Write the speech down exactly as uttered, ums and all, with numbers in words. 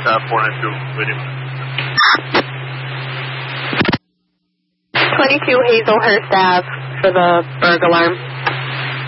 uh, four nine two waiting. twenty-two Hazelhurst Ave for the burg alarm.